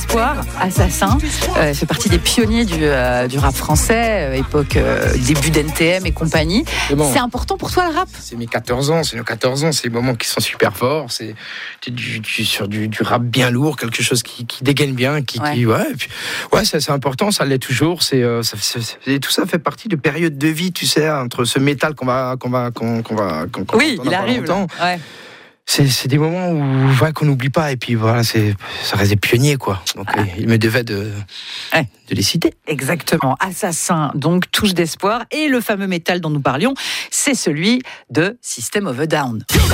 d'espoir, Assassin, fait partie des pionniers du rap français, époque début d'NTM et compagnie. Bon, c'est important pour toi le rap ? C'est mes 14 ans, c'est des moments qui sont super forts, c'est sur du rap bien lourd, quelque chose qui dégaine bien, c'est important, ça l'est toujours, tout ça fait partie de périodes de vie, tu sais, entre ce métal qu'on il arrive longtemps. C'est des moments où qu'on n'oublie pas, et puis voilà, ça reste des pionniers, quoi. Donc il me devait de les citer. Exactement. Assassin, donc touche d'espoir, et le fameux métal dont nous parlions, c'est celui de System of a Down.